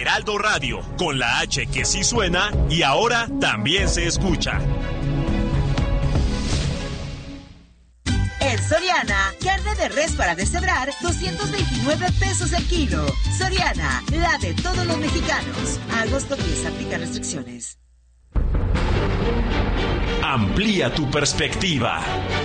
Heraldo Radio, con la H que sí suena y ahora también se escucha. En Soriana, carne de res para deshebrar, 229 pesos el kilo. Soriana, la de todos los mexicanos. A agosto 10, aplica restricciones. Amplía tu perspectiva.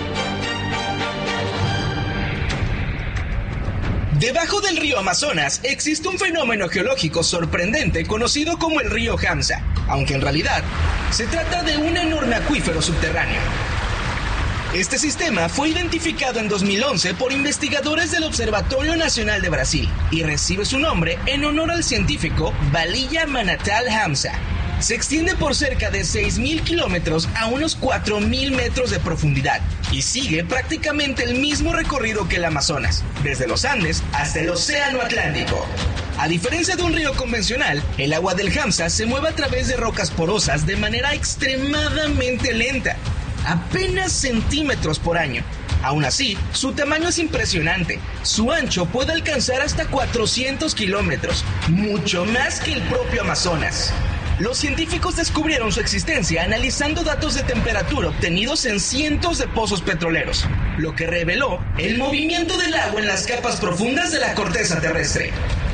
Debajo del río Amazonas existe un fenómeno geológico sorprendente conocido como el río Hamza, aunque en realidad se trata de un enorme acuífero subterráneo. Este sistema fue identificado en 2011 por investigadores del Observatorio Nacional de Brasil y recibe su nombre en honor al científico Balilla Manatal Hamza. Se extiende por cerca de 6.000 kilómetros a unos 4.000 metros de profundidad y sigue prácticamente el mismo recorrido que el Amazonas, desde los Andes hasta el Océano Atlántico. A diferencia de un río convencional, el agua del Hamza se mueve a través de rocas porosas de manera extremadamente lenta, apenas centímetros por año. Aún así, su tamaño es impresionante. Su ancho puede alcanzar hasta 400 kilómetros, mucho más que el propio Amazonas. Los científicos descubrieron su existencia analizando datos de temperatura obtenidos en cientos de pozos petroleros, lo que reveló el movimiento del agua en las capas profundas de la corteza terrestre.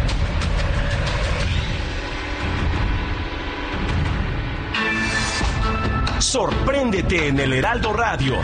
Sorpréndete en el Heraldo Radio.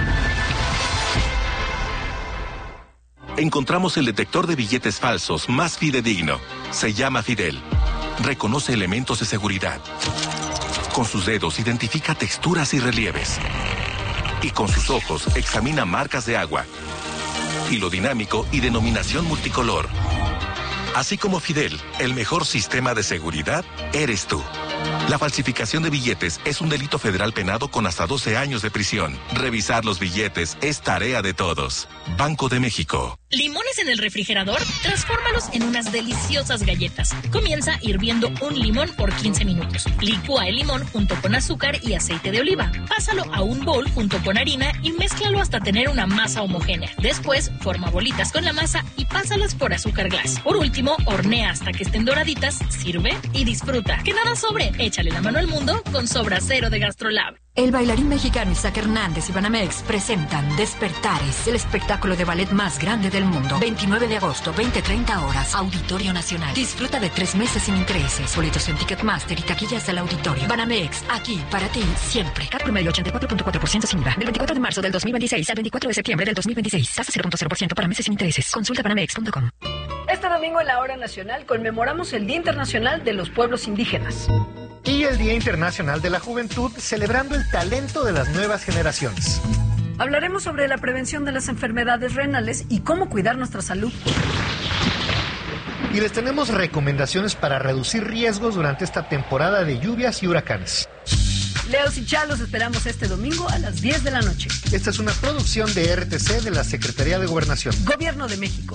Encontramos el detector de billetes falsos más fidedigno. Se llama Fidel. Reconoce elementos de seguridad. Con sus dedos identifica texturas y relieves. Y con sus ojos examina marcas de agua. Hilo dinámico y denominación multicolor. Así como Fidel, el mejor sistema de seguridad eres tú. La falsificación de billetes es un delito federal penado con hasta 12 años de prisión. Revisar los billetes es tarea de todos. Banco de México. ¿Limones en el refrigerador? Transfórmalos en unas deliciosas galletas. Comienza hirviendo un limón por 15 minutos. Licúa el limón junto con azúcar y aceite de oliva. Pásalo a un bowl junto con harina y mézclalo hasta tener una masa homogénea. Después, forma bolitas con la masa y pásalas por azúcar glass. Por último, hornea hasta que estén doraditas, sirve y disfruta. Que nada sobre. Échale la mano al mundo con Sobra Cero de GastroLab. El bailarín mexicano Isaac Hernández y Banamex presentan Despertares, el espectáculo de ballet más grande del mundo. 29 de agosto, 20:30 horas, Auditorio Nacional. Disfruta de 3 meses sin intereses. Boletos en Ticketmaster y taquillas del auditorio. Banamex, aquí para ti siempre. CAT promedio 84.4% sin IVA. Del 24 de marzo del 2026 al 24 de septiembre del 2026. Tasa 0.0% para meses sin intereses. Consulta banamex.com. Este domingo en la Hora Nacional conmemoramos el Día Internacional de los Pueblos Indígenas. Y el Día Internacional de la Juventud, celebrando el talento de las nuevas generaciones. Hablaremos sobre la prevención de las enfermedades renales y cómo cuidar nuestra salud. Y les tenemos recomendaciones para reducir riesgos durante esta temporada de lluvias y huracanes. Leos y Chalos esperamos este domingo a las 10 de la noche. Esta es una producción de RTC de la Secretaría de Gobernación. Gobierno de México.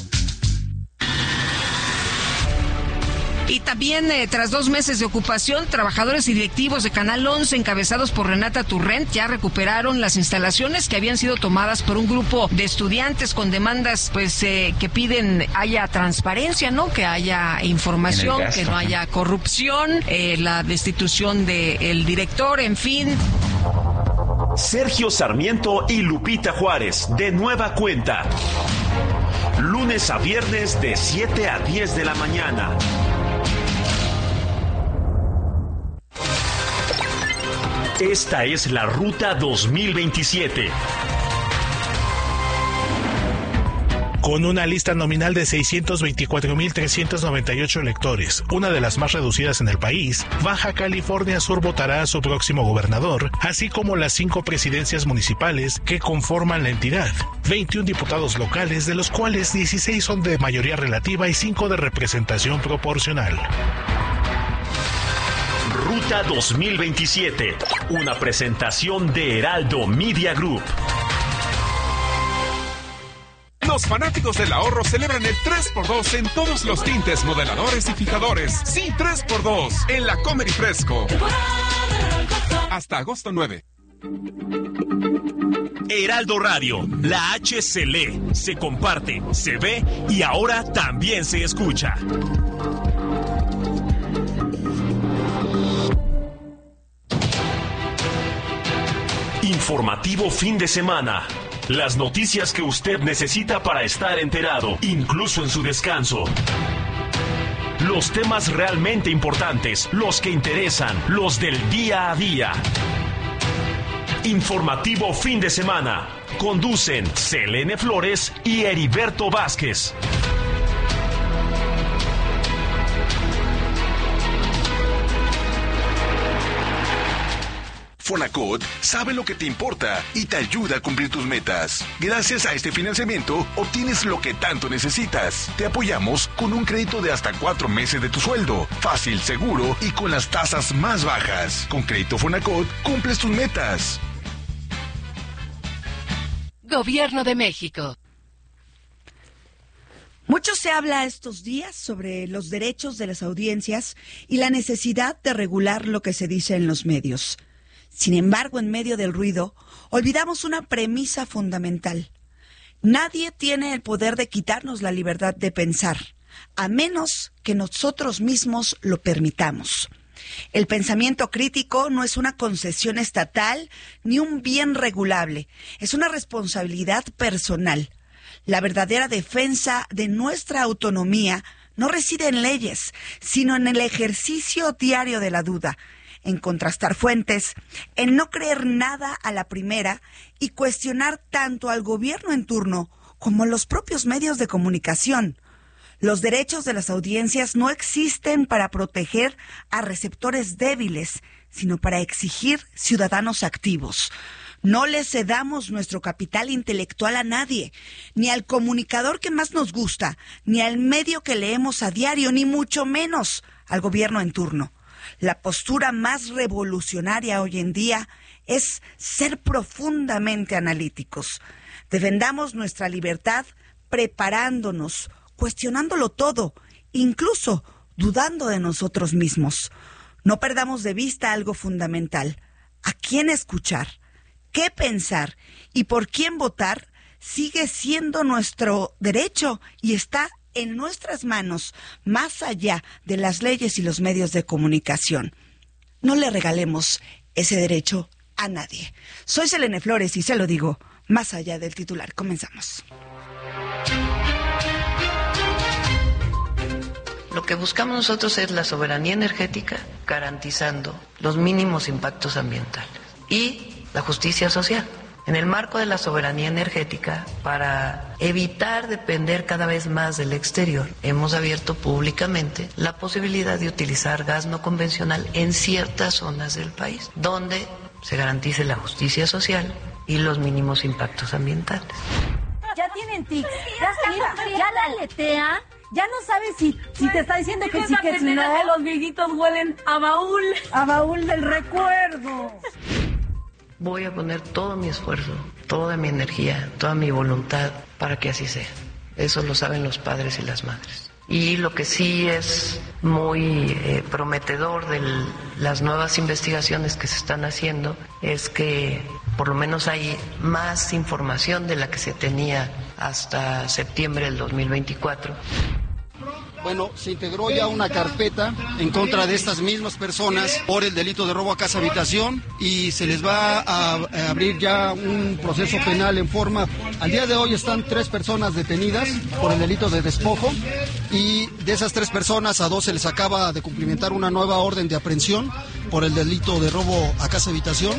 Y también, tras 2 meses de ocupación, trabajadores y directivos de Canal 11, encabezados por Renata Turrent, ya recuperaron las instalaciones que habían sido tomadas por un grupo de estudiantes con demandas, pues, que piden haya transparencia, ¿no? Que haya información, que no haya corrupción, la destitución del director, en fin. Sergio Sarmiento y Lupita Juárez, de nueva cuenta. Lunes a viernes de 7 a 10 de la mañana. Esta es la Ruta 2027. Con una lista nominal de 624.398 electores, una de las más reducidas en el país, Baja California Sur votará a su próximo gobernador, así como las 5 presidencias municipales que conforman la entidad. 21 diputados locales, de los cuales 16 son de mayoría relativa y 5 de representación proporcional. Ruta 2027, una presentación de Heraldo Media Group. Los fanáticos del ahorro celebran el 3x2 en todos los tintes, modeladores y fijadores. Sí, 3x2 en la Comer y Fresco. Hasta agosto 9. Heraldo Radio, la H se lee, se comparte, se ve y ahora también se escucha. Informativo fin de semana. Las noticias que usted necesita para estar enterado, incluso en su descanso. Los temas realmente importantes, los que interesan, los del día a día. Informativo fin de semana. Conducen Selene Flores y Heriberto Vázquez. Fonacot sabe lo que te importa y te ayuda a cumplir tus metas. Gracias a este financiamiento, obtienes lo que tanto necesitas. Te apoyamos con un crédito de hasta 4 meses de tu sueldo. Fácil, seguro y con las tasas más bajas. Con Crédito Fonacot, cumples tus metas. Gobierno de México. Mucho se habla estos días sobre los derechos de las audiencias y la necesidad de regular lo que se dice en los medios. Sin embargo, en medio del ruido, olvidamos una premisa fundamental. Nadie tiene el poder de quitarnos la libertad de pensar, a menos que nosotros mismos lo permitamos. El pensamiento crítico no es una concesión estatal ni un bien regulable, es una responsabilidad personal. La verdadera defensa de nuestra autonomía no reside en leyes, sino en el ejercicio diario de la duda, en contrastar fuentes, en no creer nada a la primera y cuestionar tanto al gobierno en turno como a los propios medios de comunicación. Los derechos de las audiencias no existen para proteger a receptores débiles, sino para exigir ciudadanos activos. No le cedamos nuestro capital intelectual a nadie, ni al comunicador que más nos gusta, ni al medio que leemos a diario, ni mucho menos al gobierno en turno. La postura más revolucionaria hoy en día es ser profundamente analíticos. Defendamos nuestra libertad preparándonos, cuestionándolo todo, incluso dudando de nosotros mismos. No perdamos de vista algo fundamental. ¿A quién escuchar? ¿Qué pensar? ¿Y por quién votar? Sigue siendo nuestro derecho y está en nuestras manos, más allá de las leyes y los medios de comunicación. No le regalemos ese derecho a nadie. Soy Selene Flores y se lo digo más allá del titular. Comenzamos. Lo que buscamos nosotros es la soberanía energética, garantizando los mínimos impactos ambientales y la justicia social. En el marco de la soberanía energética, para evitar depender cada vez más del exterior, hemos abierto públicamente la posibilidad de utilizar gas no convencional en ciertas zonas del país, donde se garantice la justicia social y los mínimos impactos ambientales. Ya tienen tics, ya la aletea, ya no sabes si te está diciendo que sí, que no. Que los viejitos huelen a baúl del recuerdo. Voy a poner todo mi esfuerzo, toda mi energía, toda mi voluntad para que así sea. Eso lo saben los padres y las madres. Y lo que sí es muy prometedor de las nuevas investigaciones que se están haciendo es que por lo menos hay más información de la que se tenía hasta septiembre del 2024. Bueno, se integró ya una carpeta en contra de estas mismas personas por el delito de robo a casa habitación y se les va a abrir ya un proceso penal en forma. Al día de hoy están 3 personas detenidas por el delito de despojo y de esas 3 personas a 2 se les acaba de cumplimentar una nueva orden de aprehensión por el delito de robo a casa habitación.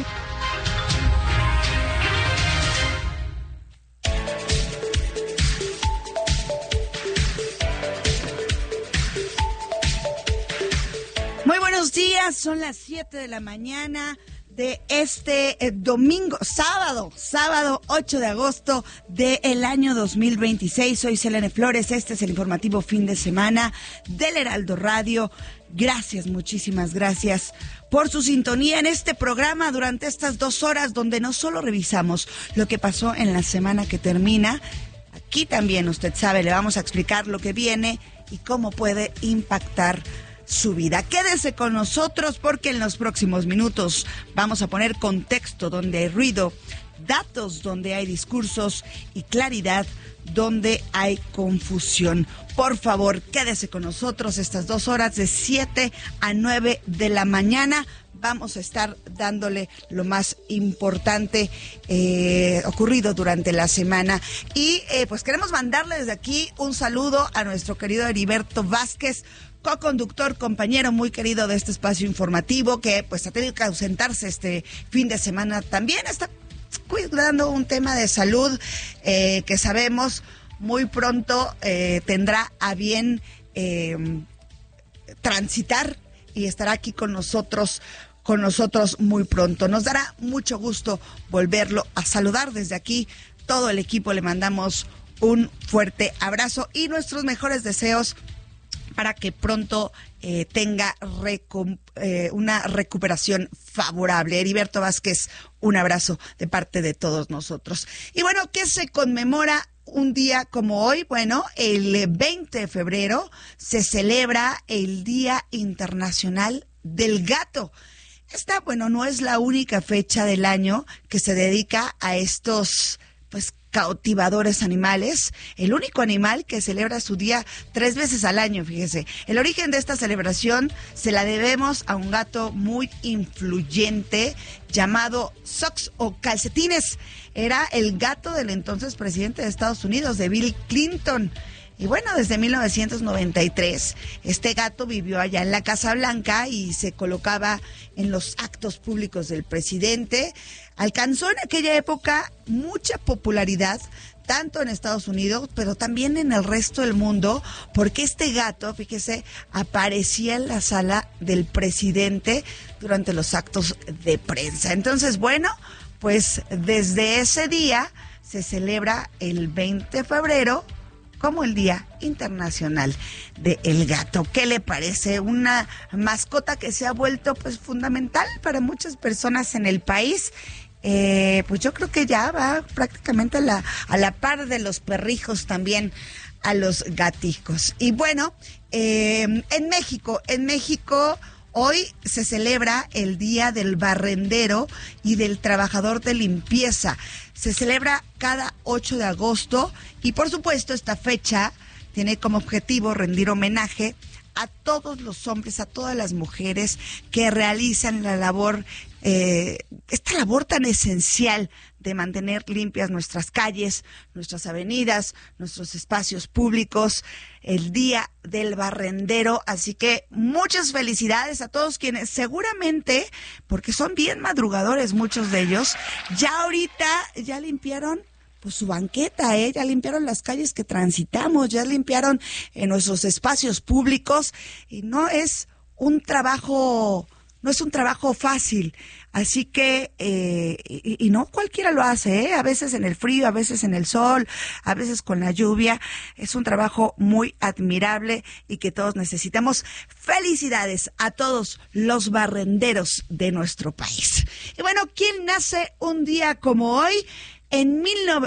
Buenos días, son las 7 de la mañana de este sábado 8 de agosto del año 2026. Soy Selene Flores, este es el informativo fin de semana del Heraldo Radio. Gracias, muchísimas gracias por su sintonía en este programa durante estas 2 horas donde no solo revisamos lo que pasó en la semana que termina, aquí también, usted sabe, le vamos a explicar lo que viene y cómo puede impactar su vida. Quédese con nosotros porque en los próximos minutos vamos a poner contexto donde hay ruido. datos donde hay discursos y claridad donde hay confusión. Por favor, quédese con nosotros estas 2 horas de 7 a 9 de la mañana. Vamos a estar dándole lo más importante ocurrido durante la semana. Y pues queremos mandarle desde aquí un saludo a nuestro querido Heriberto Vázquez, co-conductor, compañero muy querido de este espacio informativo, que pues ha tenido que ausentarse este fin de semana. También está cuidando un tema de salud que sabemos muy pronto tendrá a bien transitar y estará aquí con nosotros muy pronto. Nos dará mucho gusto volverlo a saludar desde aquí. Todo el equipo le mandamos un fuerte abrazo y nuestros mejores deseos para que pronto tenga una recuperación favorable. Heriberto Vázquez, un abrazo de parte de todos nosotros. Y bueno, ¿qué se conmemora un día como hoy? Bueno, el 20 de febrero se celebra el Día Internacional del Gato. Esta, bueno, no es la única fecha del año que se dedica a estos, pues, cautivadores animales. El único animal que celebra su día 3 veces al año, fíjese. El origen de esta celebración se la debemos a un gato muy influyente llamado Socks o Calcetines. Era el gato del entonces presidente de Estados Unidos, de Bill Clinton. Y bueno, desde 1993, este gato vivió allá en la Casa Blanca y se colocaba en los actos públicos del presidente. Alcanzó en aquella época mucha popularidad, tanto en Estados Unidos, pero también en el resto del mundo, porque este gato, fíjese, aparecía en la sala del presidente durante los actos de prensa. Entonces, bueno, pues desde ese día se celebra el 20 de febrero como el Día Internacional del Gato. ¿Qué le parece? Una mascota que se ha vuelto pues fundamental para muchas personas en el país. Pues yo creo que ya va prácticamente a la par de los perrijos también a los gaticos. Y bueno, en México hoy se celebra el Día del Barrendero y del Trabajador de Limpieza. Se celebra cada 8 de agosto y por supuesto esta fecha tiene como objetivo rendir homenaje a todos los hombres, a todas las mujeres que realizan la labor, esta labor tan esencial de mantener limpias nuestras calles, nuestras avenidas, nuestros espacios públicos, el Día del Barrendero. Así que muchas felicidades a todos quienes seguramente, porque son bien madrugadores muchos de ellos, ya ahorita ya limpiaron pues su banqueta, ya limpiaron las calles que transitamos, ya limpiaron nuestros espacios públicos y no es un trabajo fácil, así que y no cualquiera lo hace, a veces en el frío, a veces en el sol, a veces con la lluvia. Es un trabajo muy admirable y que todos necesitamos. Felicidades a todos los barrenderos de nuestro país. Y bueno, ¿quién nace un día como hoy? En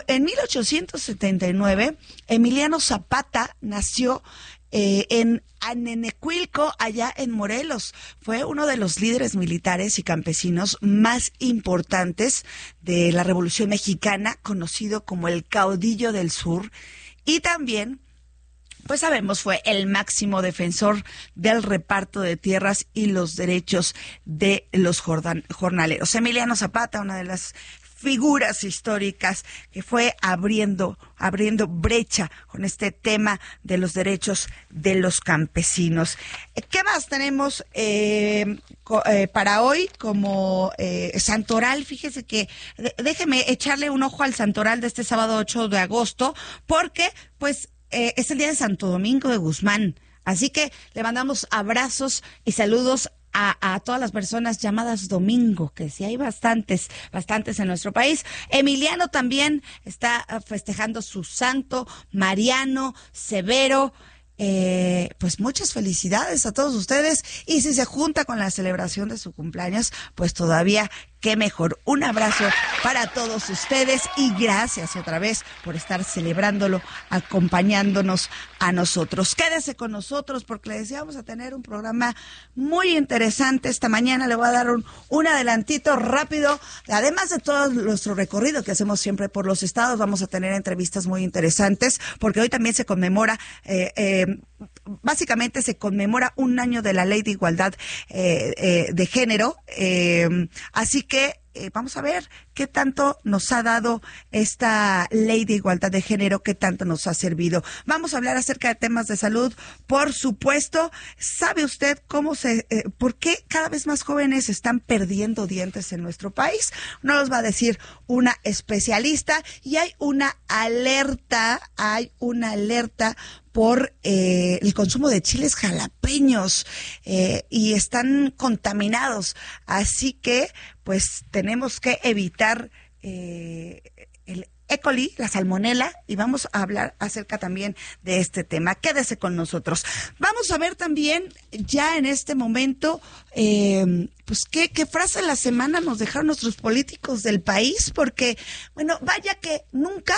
1879, Emiliano Zapata nació en Anenecuilco, allá en Morelos. Fue uno de los líderes militares y campesinos más importantes de la Revolución Mexicana, conocido como el caudillo del sur, y también, pues sabemos, fue el máximo defensor del reparto de tierras y los derechos de los jornaleros. Emiliano Zapata, una de las figuras históricas que fue abriendo brecha con este tema de los derechos de los campesinos. ¿Qué más tenemos para hoy como santoral? Fíjese que déjeme echarle un ojo al santoral de este sábado 8 de agosto, porque pues es el día de Santo Domingo de Guzmán. Así que le mandamos abrazos y saludos a todas las personas llamadas Domingo, que sí hay bastantes en nuestro país. Emiliano también está festejando su santo, Mariano, Severo. Pues muchas felicidades a todos ustedes, y si se junta con la celebración de su cumpleaños, pues todavía qué mejor. Un abrazo para todos ustedes y gracias otra vez por estar celebrándolo, acompañándonos a nosotros. Quédese con nosotros porque le decía, vamos a tener un programa muy interesante esta mañana. Le voy a dar un adelantito rápido. Además de todo nuestro recorrido que hacemos siempre por los estados, vamos a tener entrevistas muy interesantes porque hoy también se conmemora, básicamente se conmemora un año de la Ley de Igualdad de Género. Así que vamos a ver qué tanto nos ha dado esta Ley de Igualdad de Género, qué tanto nos ha servido. Vamos a hablar acerca de temas de salud, por supuesto. ¿Sabe usted por qué cada vez más jóvenes están perdiendo dientes en nuestro país? Nos los va a decir una especialista y hay una alerta por el consumo de chiles jalapeños y están contaminados. Así que, pues, tenemos que evitar el E. coli, la salmonela, y vamos a hablar acerca también de este tema. Quédese con nosotros. Vamos a ver también, ya en este momento, pues, qué frase de la semana nos dejaron nuestros políticos del país, porque, bueno, vaya que nunca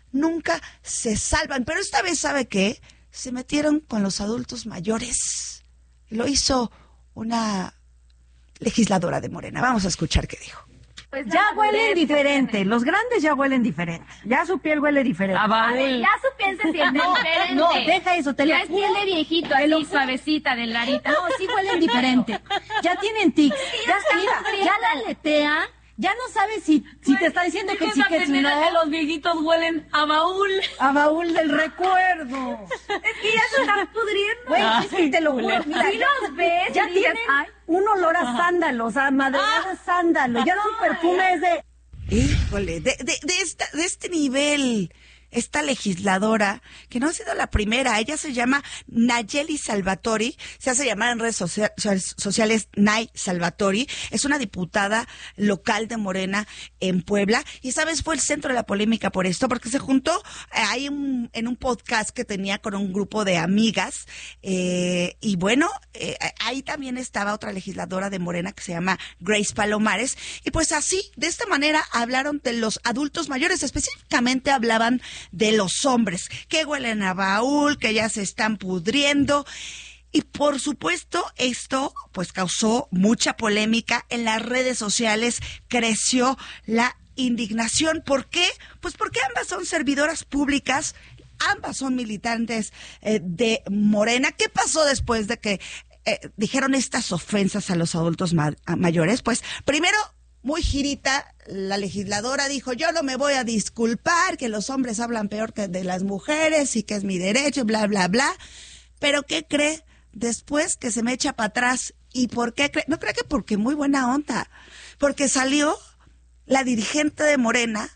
se salvan, pero esta vez, ¿sabe qué? Se metieron con los adultos mayores. Lo hizo una legisladora de Morena. Vamos a escuchar qué dijo. Pues ya huelen diferente. Los grandes ya huelen diferente. Ya su piel huele diferente. A ver, ya su piel se siente diferente. No, deja eso. Ya es piel de viejito, así suavecita, delgadita. No, sí huelen diferente. Ya tienen tics. Ya la aletea. Ya no sabes si te está diciendo que sí, que si no. Los viejitos huelen a baúl. A baúl del recuerdo. Es que ya se están pudriendo. Güey, sí, te lo juro. Mira, si los ves, ya tienen un olor a sándalo, o sea, madrugada de sándalo. Ya su perfume es de... Híjole, de este nivel... Esta legisladora, que no ha sido la primera, ella se llama Nayeli Salvatori, se hace llamar en redes sociales Nay Salvatori, es una diputada local de Morena en Puebla, y esa vez fue el centro de la polémica por esto, porque se juntó ahí en un podcast que tenía con un grupo de amigas, y bueno, ahí también estaba otra legisladora de Morena que se llama Grace Palomares, y pues así, de esta manera, hablaron de los adultos mayores, específicamente hablaban de los hombres, que huelen a baúl, que ya se están pudriendo. Y por supuesto, esto pues causó mucha polémica en las redes sociales, creció la indignación. ¿Por qué? Pues porque ambas son servidoras públicas, ambas son militantes de Morena. ¿Qué pasó después de que dijeron estas ofensas a los adultos mayores? Pues primero, muy girita, la legisladora dijo, yo no me voy a disculpar, que los hombres hablan peor que de las mujeres y que es mi derecho, bla, bla, bla. Pero ¿qué cree? Después que se me echa para atrás. ¿Y por qué cree? No creo que porque muy buena onda. Porque salió la dirigente de Morena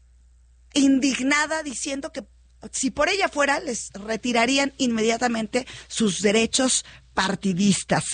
indignada diciendo que si por ella fuera, les retirarían inmediatamente sus derechos partidistas.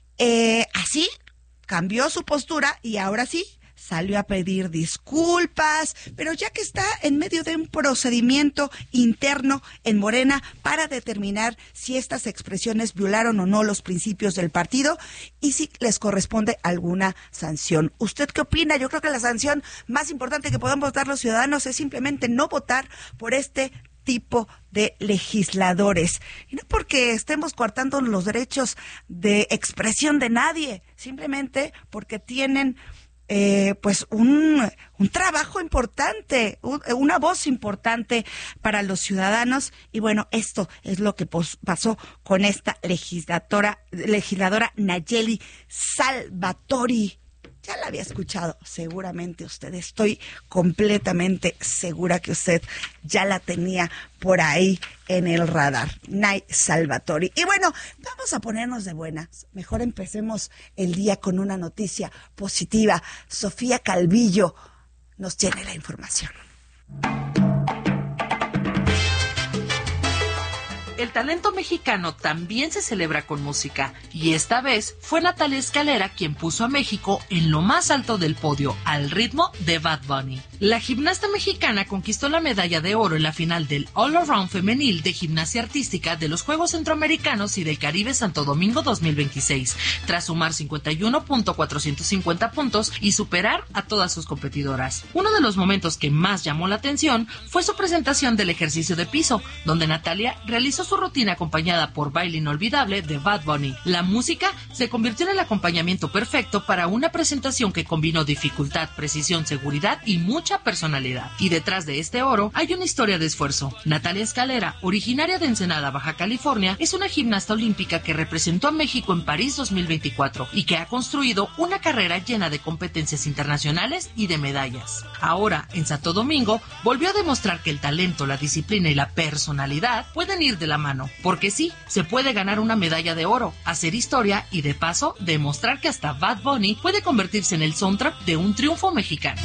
Así cambió su postura y ahora sí salió a pedir disculpas, pero ya que está en medio de un procedimiento interno en Morena para determinar si estas expresiones violaron o no los principios del partido y si les corresponde alguna sanción. ¿Usted qué opina? Yo creo que la sanción más importante que podemos dar los ciudadanos es simplemente no votar por este tipo de legisladores. Y no porque estemos coartando los derechos de expresión de nadie, simplemente porque tienen pues un trabajo importante, una voz importante para los ciudadanos. Y bueno, esto es lo que pasó con esta legisladora Nayeli Salvatori. Ya la había escuchado seguramente usted, estoy completamente segura que usted ya la tenía por ahí en el radar, Nay Salvatori. Y bueno, vamos a ponernos de buenas, mejor empecemos el día con una noticia positiva. Sofía Calvillo nos tiene la información. el talento mexicano también se celebra con música, y esta vez fue Natalia Escalera quien puso a México en lo más alto del podio, al ritmo de Bad Bunny. La gimnasta mexicana conquistó la medalla de oro en la final del All Around femenil de gimnasia artística de los Juegos Centroamericanos y del Caribe Santo Domingo 2026, tras sumar 51.450 puntos y superar a todas sus competidoras. Uno de los momentos que más llamó la atención fue su presentación del ejercicio de piso, donde Natalia realizó su rutina acompañada por Baile Inolvidable de Bad Bunny. La música se convirtió en el acompañamiento perfecto para una presentación que combinó dificultad, precisión, seguridad y mucha personalidad. Y detrás de este oro hay una historia de esfuerzo. Natalia Escalera, originaria de Ensenada, Baja California, es una gimnasta olímpica que representó a México en París 2024 y que ha construido una carrera llena de competencias internacionales y de medallas. Ahora, en Santo Domingo, volvió a demostrar que el talento, la disciplina y la personalidad pueden ir de la mano, porque sí, se puede ganar una medalla de oro, hacer historia y de paso demostrar que hasta Bad Bunny puede convertirse en el soundtrack de un triunfo mexicano.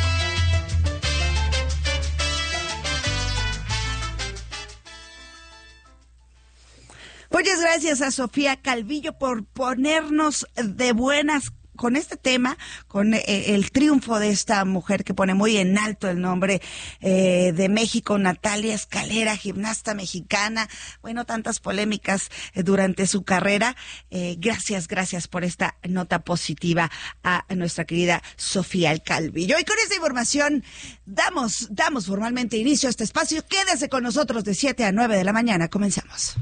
Muchas gracias a Sofía Calvillo por ponernos de buenas con este tema, con el triunfo de esta mujer que pone muy en alto el nombre de México, Natalia Escalera, gimnasta mexicana. Bueno, tantas polémicas durante su carrera. Gracias por esta nota positiva a nuestra querida Sofía Calvillo. Y con esta información damos formalmente inicio a este espacio. Quédese con nosotros de 7 a 9 de la mañana. Comenzamos.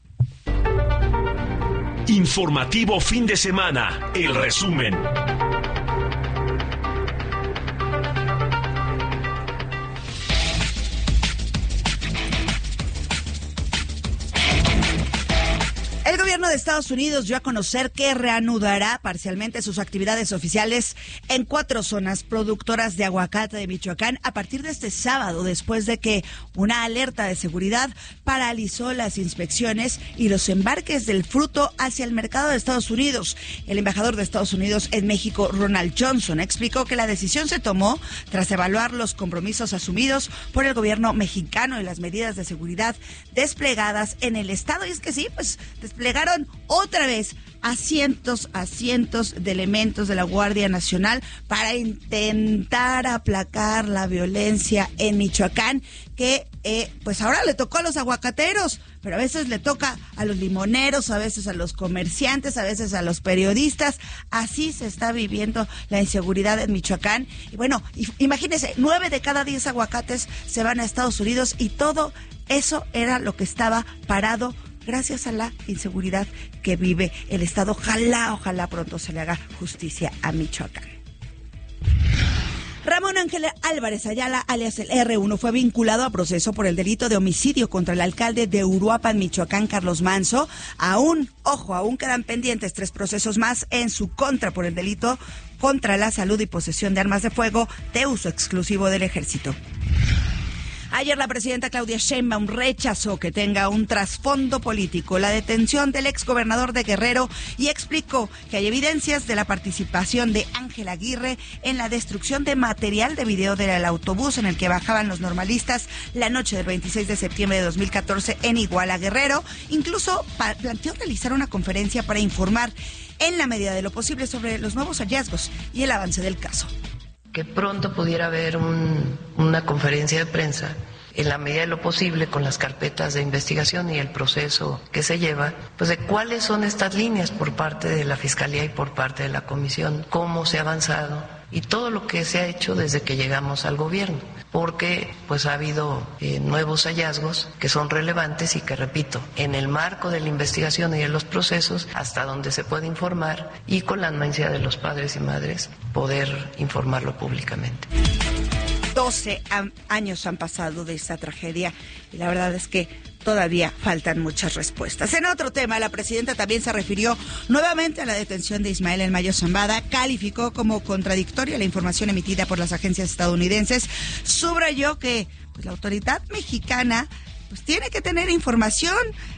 Informativo fin de semana, el resumen. El gobierno de Estados Unidos dio a conocer que reanudará parcialmente sus actividades oficiales en 4 zonas productoras de aguacate de Michoacán a partir de este sábado, después de que una alerta de seguridad paralizó las inspecciones y los embarques del fruto hacia el mercado de Estados Unidos. El embajador de Estados Unidos en México, Ronald Johnson, explicó que la decisión se tomó tras evaluar los compromisos asumidos por el gobierno mexicano y las medidas de seguridad desplegadas en el estado. Y es que sí, pues desplegaron otra vez a cientos de elementos de la Guardia Nacional para intentar aplacar la violencia en Michoacán, que pues ahora le tocó a los aguacateros, pero a veces le toca a los limoneros, a veces a los comerciantes, a veces a los periodistas. Así se está viviendo la inseguridad en Michoacán. Y bueno, imagínense, 9 de cada 10 aguacates se van a Estados Unidos y todo eso era lo que estaba parado gracias a la inseguridad que vive el estado. Ojalá pronto se le haga justicia a Michoacán. Ramón Ángel Álvarez Ayala, alias el R1, fue vinculado a proceso por el delito de homicidio contra el alcalde de Uruapan, Michoacán, Carlos Manso. Aún quedan pendientes 3 procesos más en su contra por el delito contra la salud y posesión de armas de fuego de uso exclusivo del ejército. Ayer la presidenta Claudia Sheinbaum rechazó que tenga un trasfondo político la detención del exgobernador de Guerrero y explicó que hay evidencias de la participación de Ángel Aguirre en la destrucción de material de video del autobús en el que bajaban los normalistas la noche del 26 de septiembre de 2014 en Iguala, Guerrero. Incluso planteó realizar una conferencia para informar en la medida de lo posible sobre los nuevos hallazgos y el avance del caso. Que pronto pudiera haber una conferencia de prensa en la medida de lo posible con las carpetas de investigación y el proceso que se lleva, pues de cuáles son estas líneas por parte de la Fiscalía y por parte de la Comisión, cómo se ha avanzado y todo lo que se ha hecho desde que llegamos al gobierno, porque pues ha habido nuevos hallazgos que son relevantes y que, repito, en el marco de la investigación y de los procesos, hasta donde se puede informar y con la anuencia de los padres y madres, poder informarlo públicamente. 12 años han pasado de esta tragedia y la verdad es que todavía faltan muchas respuestas. En otro tema, la presidenta también se refirió nuevamente a la detención de Ismael El Mayo Zambada, calificó como contradictoria la información emitida por las agencias estadounidenses, subrayó que pues, la autoridad mexicana pues, tiene que tener información.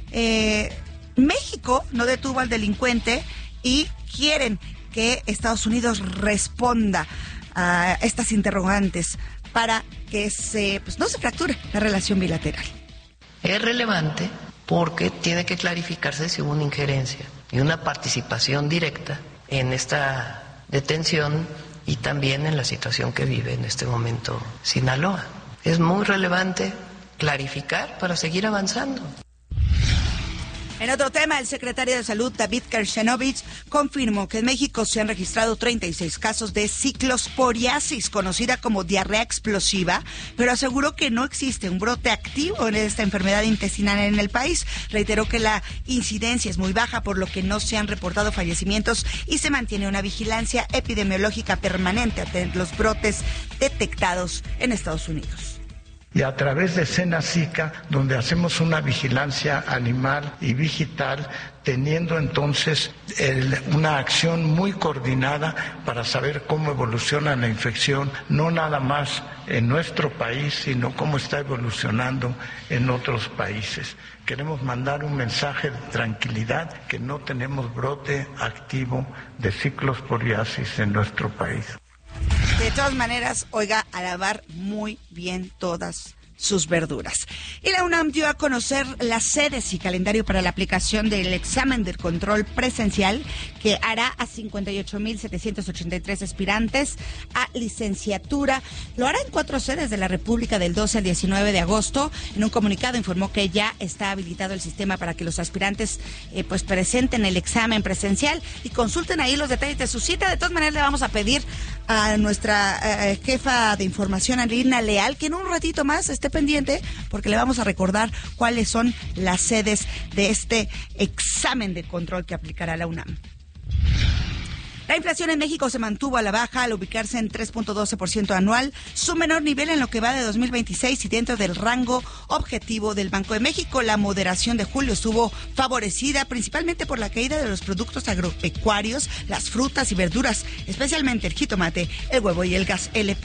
México no detuvo al delincuente y quieren que Estados Unidos responda a estas interrogantes para que no se fracture la relación bilateral. Es relevante porque tiene que clarificarse si hubo una injerencia y una participación directa en esta detención y también en la situación que vive en este momento Sinaloa. Es muy relevante clarificar para seguir avanzando. En otro tema, el secretario de Salud, David Kershenovich, confirmó que en México se han registrado 36 casos de ciclosporiasis, conocida como diarrea explosiva, pero aseguró que no existe un brote activo en esta enfermedad intestinal en el país. Reiteró que la incidencia es muy baja, por lo que no se han reportado fallecimientos y se mantiene una vigilancia epidemiológica permanente ante los brotes detectados en Estados Unidos. Y a través de Senacica, donde hacemos una vigilancia animal y vegetal, teniendo entonces una acción muy coordinada para saber cómo evoluciona la infección, no nada más en nuestro país, sino cómo está evolucionando en otros países. Queremos mandar un mensaje de tranquilidad, que no tenemos brote activo de ciclosporiasis en nuestro país. De todas maneras, oiga, a lavar muy bien todas sus verduras. Y la UNAM dio a conocer las sedes y calendario para la aplicación del examen del control presencial que hará a 58,783 aspirantes a licenciatura. Lo hará en 4 sedes de la República del 12 al 19 de agosto. En un comunicado informó que ya está habilitado el sistema para que los aspirantes pues presenten el examen presencial y consulten ahí los detalles de su cita. De todas maneras, le vamos a pedir a nuestra jefa de información, Alina Leal, que en un ratito más esté pendiente, porque le vamos a recordar cuáles son las sedes de este examen de control que aplicará la UNAM. La inflación en México se mantuvo a la baja al ubicarse en 3.12% anual, su menor nivel en lo que va de 2026 y dentro del rango objetivo del Banco de México. La moderación de julio estuvo favorecida principalmente por la caída de los productos agropecuarios, las frutas y verduras, especialmente el jitomate, el huevo y el gas LP.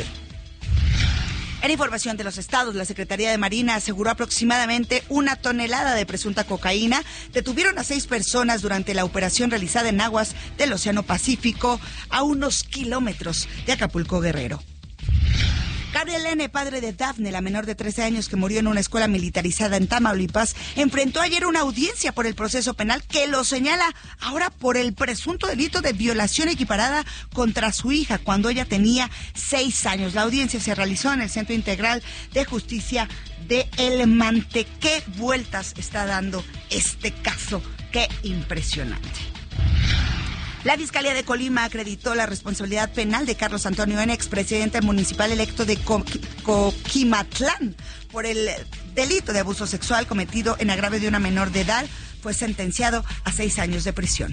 En información de los estados, la Secretaría de Marina aseguró aproximadamente 1 tonelada de presunta cocaína. Detuvieron a 6 personas durante la operación realizada en aguas del Océano Pacífico, a unos kilómetros de Acapulco, Guerrero. Gabriel N., padre de Dafne, la menor de 13 años que murió en una escuela militarizada en Tamaulipas, enfrentó ayer una audiencia por el proceso penal que lo señala ahora por el presunto delito de violación equiparada contra su hija cuando ella tenía 6 años. La audiencia se realizó en el Centro Integral de Justicia de El Mante. ¿Qué vueltas está dando este caso? ¡Qué impresionante! La Fiscalía de Colima acreditó la responsabilidad penal de Carlos Antonio N., expresidente municipal electo de Coquimatlán, por el delito de abuso sexual cometido en agravio de una menor de edad. Fue sentenciado a 6 años de prisión.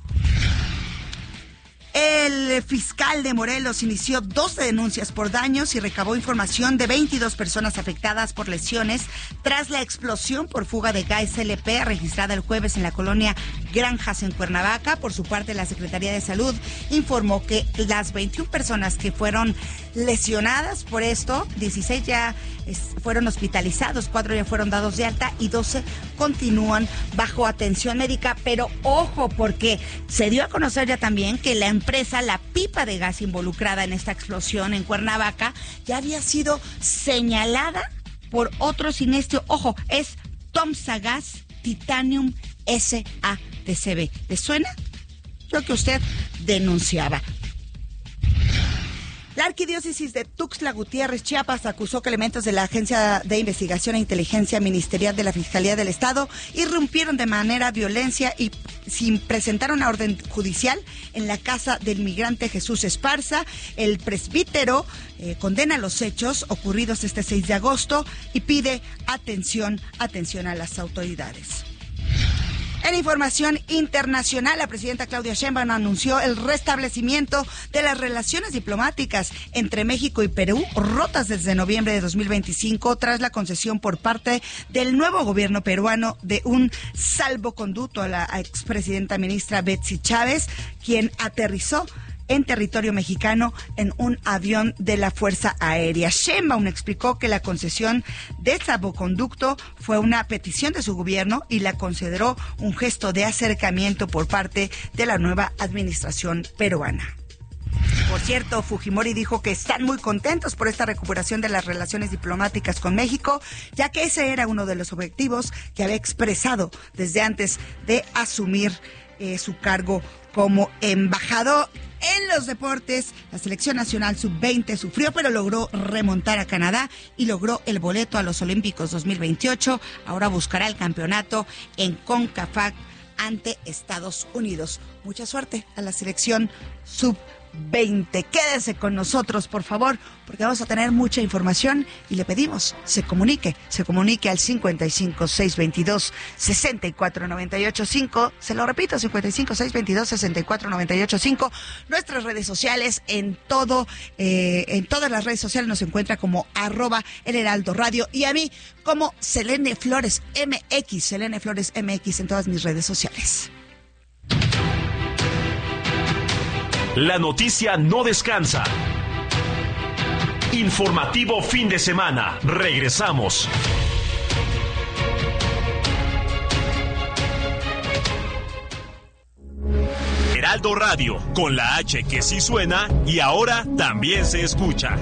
El fiscal de Morelos inició 12 denuncias por daños y recabó información de 22 personas afectadas por lesiones tras la explosión por fuga de gas LP registrada el jueves en la colonia Granjas en Cuernavaca. Por su parte, la Secretaría de Salud informó que las 21 personas que fueron lesionadas por esto, 16 ya fueron hospitalizados, 4 ya fueron dados de alta y 12 continúan bajo atención médica. Pero ojo, porque se dio a conocer ya también que la empresa, la pipa de gas involucrada en esta explosión en Cuernavaca, ya había sido señalada por otro siniestro. Ojo, es Tomsa Gas Titanium SATCB. ¿Le suena? Lo que usted denunciaba. La Arquidiócesis de Tuxtla Gutiérrez, Chiapas, acusó que elementos de la Agencia de Investigación e Inteligencia Ministerial de la Fiscalía del Estado irrumpieron de manera violenta y sin presentar una orden judicial en la casa del migrante Jesús Esparza. El presbítero condena los hechos ocurridos este 6 de agosto y pide atención a las autoridades. En información internacional, la presidenta Claudia Sheinbaum anunció el restablecimiento de las relaciones diplomáticas entre México y Perú, rotas desde noviembre de 2025, tras la concesión por parte del nuevo gobierno peruano de un salvoconducto a la expresidenta ministra Betsy Chávez, quien aterrizó en territorio mexicano en un avión de la Fuerza Aérea. Sheinbaum explicó que la concesión de salvoconducto fue una petición de su gobierno y la consideró un gesto de acercamiento por parte de la nueva administración peruana. Por cierto, Fujimori dijo que están muy contentos por esta recuperación de las relaciones diplomáticas con México, ya que ese era uno de los objetivos que había expresado desde antes de asumir su cargo como embajador. En los deportes, la selección nacional sub-20 sufrió, pero logró remontar a Canadá y logró el boleto a los Olímpicos 2028. Ahora buscará el campeonato en CONCACAF ante Estados Unidos. Mucha suerte a la selección sub-20. Quédese con nosotros, por favor, porque vamos a tener mucha información y le pedimos se comunique al 55-622-64985. Se lo repito, 55-622-64985. Nuestras redes sociales, en todas las redes sociales nos encuentra como @El Heraldo Radio, y a mí como Selene Flores MX, Selene Flores MX en todas mis redes sociales. La noticia no descansa. Informativo fin de semana. Regresamos. Heraldo Radio, con la H que sí suena y ahora también se escucha.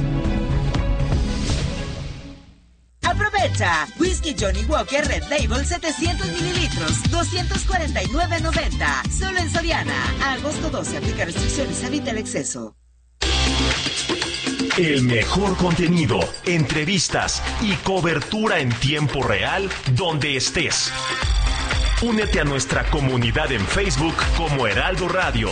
Aprovecha. Whisky Johnny Walker Red Label 700 mililitros, 249.90. Solo en Soriana. A agosto 12. Aplica restricciones. Evita el exceso. El mejor contenido, entrevistas y cobertura en tiempo real donde estés. Únete a nuestra comunidad en Facebook como Heraldo Radio.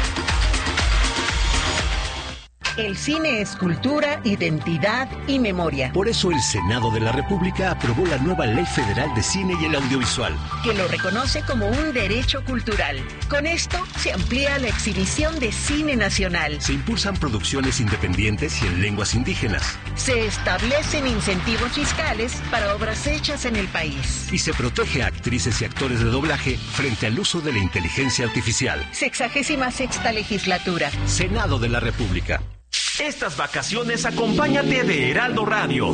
El cine es cultura, identidad y memoria. Por eso el Senado de la República aprobó la nueva Ley Federal de Cine y el Audiovisual, que lo reconoce como un derecho cultural. Con esto se amplía la exhibición de cine nacional. Se impulsan producciones independientes y en lenguas indígenas. Se establecen incentivos fiscales para obras hechas en el país. Y se protege a actrices y actores de doblaje frente al uso de la inteligencia artificial. 66ª legislatura. Senado de la República. Estas vacaciones acompáñate de Heraldo Radio.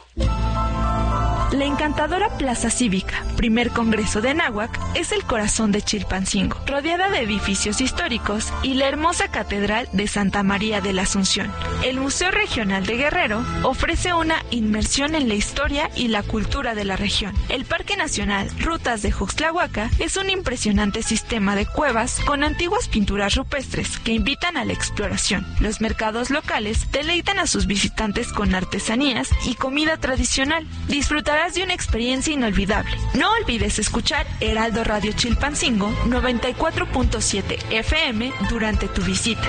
La encantadora Plaza Cívica, primer congreso de Anáhuac, es el corazón de Chilpancingo, rodeada de edificios históricos y la hermosa Catedral de Santa María de la Asunción. El Museo Regional de Guerrero ofrece una inmersión en la historia y la cultura de la región. El Parque Nacional Rutas de Juxtlahuaca es un impresionante sistema de cuevas con antiguas pinturas rupestres que invitan a la exploración. Los mercados locales deleitan a sus visitantes con artesanías y comida tradicional. Disfrutarás de una experiencia inolvidable. No olvides escuchar Heraldo Radio Chilpancingo 94.7 FM durante tu visita.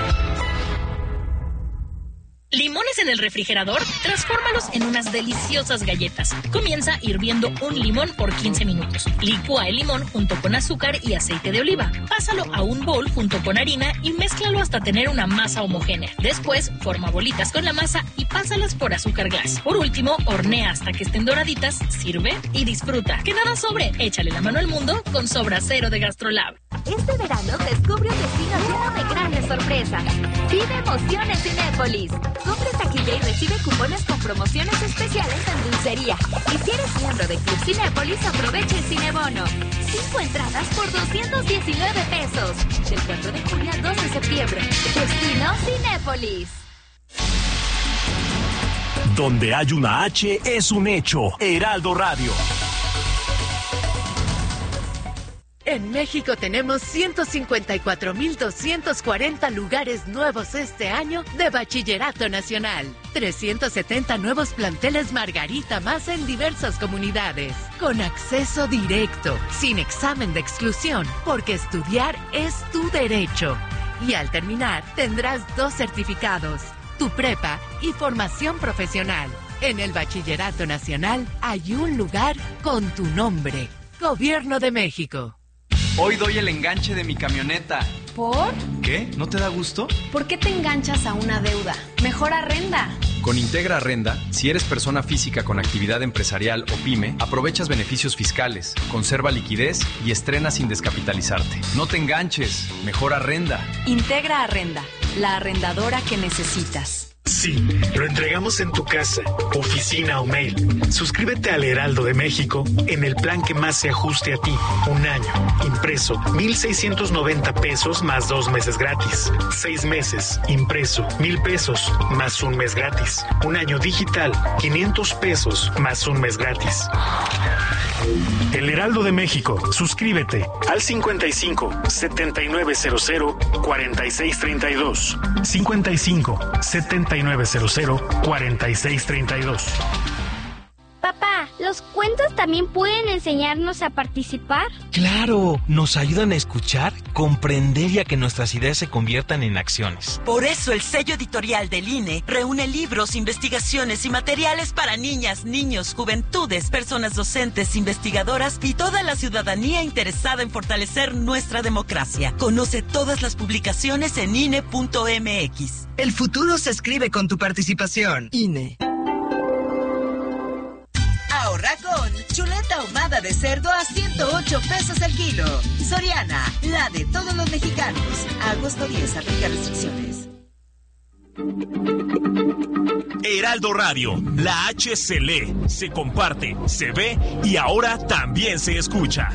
¿Limones en el refrigerador? Transfórmalos en unas deliciosas galletas. Comienza hirviendo un limón por 15 minutos. Licúa el limón junto con azúcar y aceite de oliva. Pásalo a un bol junto con harina y mézclalo hasta tener una masa homogénea. Después, forma bolitas con la masa y pásalas por azúcar glass. Por último, hornea hasta que estén doraditas, sirve y disfruta. Que nada sobre. Échale la mano al mundo con Sobra Cero de Gastrolab. Este verano descubre un destino lleno de grandes sorpresas. Vive emociones Cinépolis. Compra taquilla y recibe cupones con promociones especiales en dulcería. Y si eres miembro de Club Cinépolis, aprovecha el Cinebono. 5 entradas por 219 pesos. Del 4 de junio al 2 de septiembre. Destino Cinépolis. Donde hay una H es un hecho. Heraldo Radio. En México tenemos 154,240 lugares nuevos este año de Bachillerato Nacional. 370 nuevos planteles Margarita más en diversas comunidades. Con acceso directo, sin examen de exclusión, porque estudiar es tu derecho. Y al terminar tendrás 2 certificados, tu prepa y formación profesional. En el Bachillerato Nacional hay un lugar con tu nombre. Gobierno de México. Hoy doy el enganche de mi camioneta. ¿Por? ¿Qué? ¿No te da gusto? ¿Por qué te enganchas a una deuda? Mejor arrenda. Con Integra Arrenda, si eres persona física con actividad empresarial o pyme, aprovechas beneficios fiscales, conserva liquidez y estrena sin descapitalizarte. No te enganches, mejor arrenda. Integra Arrenda, la arrendadora que necesitas. Sí, lo entregamos en tu casa, oficina o mail. Suscríbete al Heraldo de México en el plan que más se ajuste a ti. Un año, impreso, 1,690 pesos más 2 meses gratis. 6 meses, impreso, 1,000 pesos más 1 mes gratis. Un año digital, 500 pesos más 1 mes gratis. El Heraldo de México. Suscríbete al 55 7900 4632. 55 7900 4632. Papá, ¿los cuentos también pueden enseñarnos a participar? ¡Claro! Nos ayudan a escuchar, comprender y a que nuestras ideas se conviertan en acciones. Por eso el sello editorial del INE reúne libros, investigaciones y materiales para niñas, niños, juventudes, personas docentes, investigadoras y toda la ciudadanía interesada en fortalecer nuestra democracia. Conoce todas las publicaciones en INE.mx. El futuro se escribe con tu participación. INE. Ahorra con chuleta ahumada de cerdo a 108 pesos el kilo. Soriana, la de todos los mexicanos. Agosto 10, aplica restricciones. Heraldo Radio, la H se lee, se comparte, se ve y ahora también se escucha.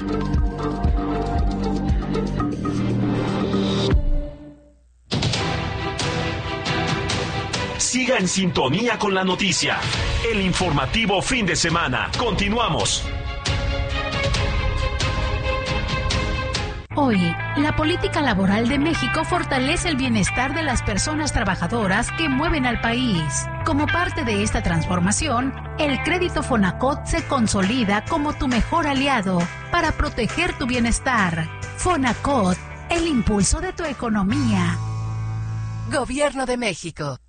Siga en sintonía con la noticia. El informativo fin de semana. Continuamos. Hoy, la política laboral de México fortalece el bienestar de las personas trabajadoras que mueven al país. Como parte de esta transformación, el crédito Fonacot se consolida como tu mejor aliado para proteger tu bienestar. Fonacot, el impulso de tu economía. Gobierno de México.